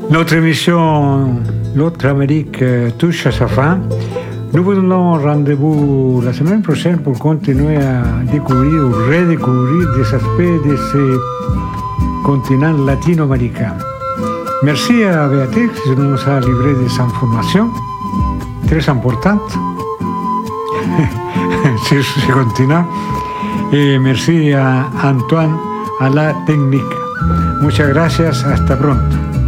Notre émission L'autre Amérique touche à sa fin. Nous vous donnons rendez-vous la semaine prochaine pour continuer à découvrir ou redécouvrir des aspects de ce continent latino-américain. Merci à Béatrice qui nous a livré des informations très importantes sur ce continent. Et merci a Antoine à la técnica. Muchas gracias, hasta pronto.